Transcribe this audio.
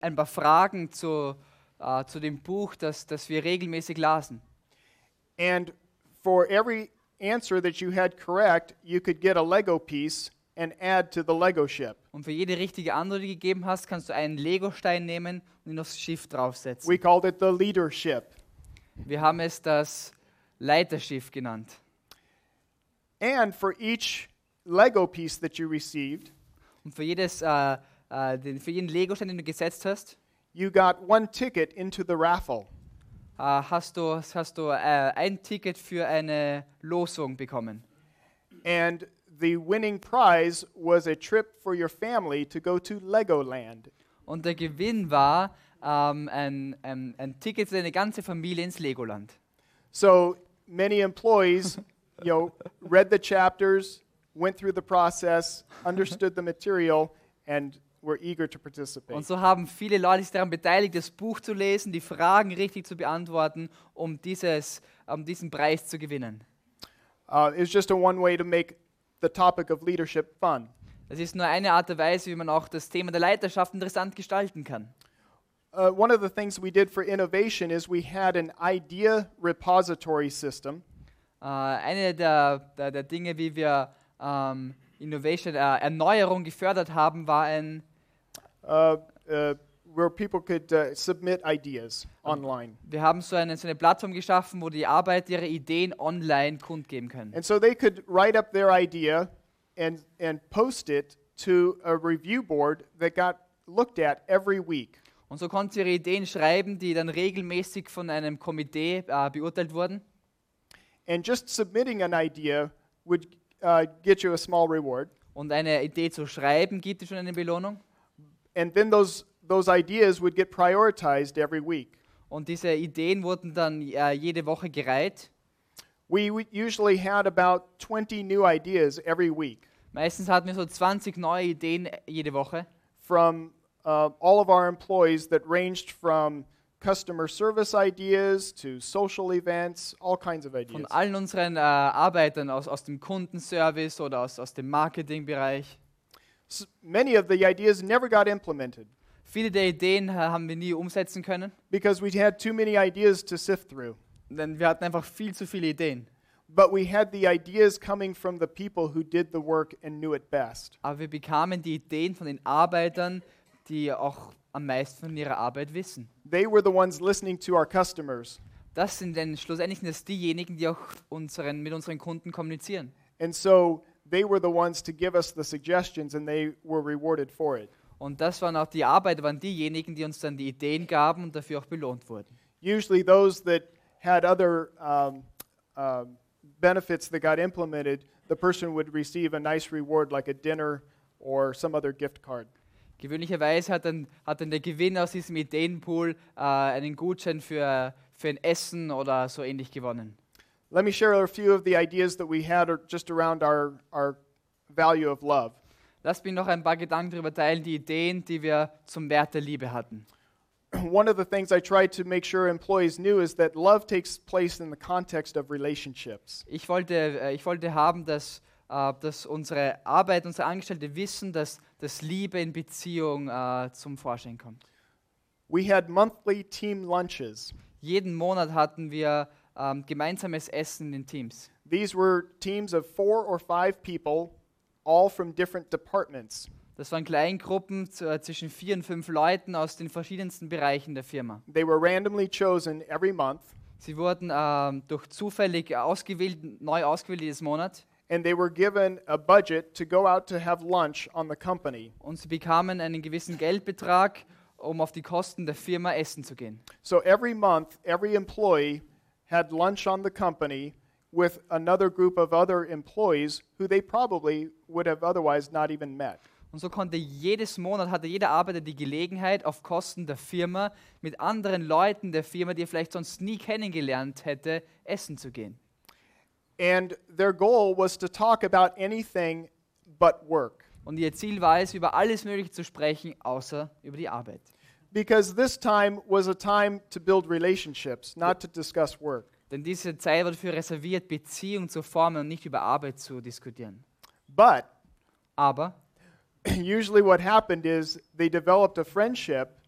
ein paar Fragen zu dem Buch, das wir regelmäßig lasen. And for every answer that you had correct, you could get a Lego piece and add to the Lego ship. Und für jede richtige Antwort, die du gegeben hast, kannst du einen Legostein nehmen und ihn aufs Schiff draufsetzen. We called it the leadership. Wir haben es das Leiterschiff genannt. And for each Lego piece that you received, Und für jeden Legostein, den du gesetzt hast, you got one ticket into the raffle. hast du ein Ticket für eine Losung bekommen. And the winning prize was a trip for your family to go to Legoland. Und der Gewinn war ein Ticket für deine ganze Familie ins Legoland. So many employees, read the chapters, went through the process, understood the material, and were eager to participate. Und so haben viele Leute sich daran beteiligt, das Buch zu lesen, die Fragen richtig zu beantworten, um diesen Preis zu gewinnen. It's just a one way to make the topic of leadership fun. Das ist nur eine Art und Weise, wie man auch das Thema der Leiterschaft interessant gestalten kann. One of the things we did for innovation is we had an idea repository system. Eine der Dinge, wie wir Innovation, Erneuerung gefördert haben, war ein Where people could submit ideas online. Wir haben so eine Plattform geschaffen, wo die Arbeiter ihre Ideen online kundgeben können. And so they could write up their idea and post it to a review board that got looked at every week. Und so konnten sie ihre Ideen schreiben, die dann regelmäßig von einem Komitee beurteilt wurden. And just submitting an idea would get you a small reward. Und eine Idee zu schreiben, gibt es schon eine Belohnung. And then those ideas would get prioritized every week. Und diese Ideen wurden dann jede Woche gereiht. We usually had about 20 new ideas every week Meistens hatten wir so 20 neue Ideen jede Woche. from all of our employees that ranged from customer service ideas to social events, all kinds of Von ideas. allen unseren Arbeitern aus dem Kundenservice oder aus dem Marketingbereich. Many of the ideas never got implemented Viele der Ideen haben wir nie umsetzen können, because we had too many ideas to sift through. denn wir hatten einfach viel zu viele Ideen. But we had the ideas coming from the people who did the work and knew it best. Aber wir bekamen die Ideen von den Arbeitern, die auch am meisten von ihrer Arbeit wissen. They were the ones listening to our customers. Das sind denn schlussendlich diejenigen, die auch mit unseren Kunden kommunizieren. And so they were the ones to give us the suggestions and they were rewarded for it. Und das waren auch die Arbeiter, waren diejenigen, die uns dann die Ideen gaben und dafür auch belohnt wurden. Usually those that had other benefits that got implemented, the person would receive a nice reward like a dinner or some other gift card. Gewöhnlicherweise hat dann der Gewinn aus diesem Ideenpool einen Gutschein für ein Essen oder so ähnlich gewonnen. Let me share a few of the ideas that we had just around our value of love. Lass mich noch ein paar Gedanken darüber teilen, die Ideen, die wir zum Wert der Liebe hatten. One of the things I tried to make sure employees knew is that love takes place in the context of relationships. Ich wollte haben, dass unsere Arbeit, unsere Angestellte wissen, dass Liebe in Beziehung zum Vorschein kommt. We had monthly team lunches. Jeden Monat hatten wir gemeinsames Essen in den Teams. These were teams of 4 or 5 people, all from different departments. Das waren Kleingruppen zwischen 4 und 5 Leuten aus den verschiedensten Bereichen der Firma. They were randomly chosen every month, Sie wurden durch zufällig neu ausgewählt jedes Monat. and they were given a budget to go out to have lunch on the company. Und sie bekamen einen gewissen Geldbetrag, um auf die Kosten der Firma essen zu gehen. So every month, every employee had lunch on the company with another group of other employees who they probably would have otherwise not even met. Und so hatte jeder Arbeiter die Gelegenheit, auf Kosten der Firma mit anderen Leuten der Firma, die er vielleicht sonst nie kennengelernt hätte, essen zu gehen. And their goal was to talk about anything but work. Und ihr Ziel war es, über alles Mögliche zu sprechen, außer über die Arbeit. Because this time was a time to build relationships, not to discuss work. Denn diese Zeit war dafür reserviert, Beziehung zu formen und nicht über Arbeit zu diskutieren. But Aber usually what happened is they developed a friendship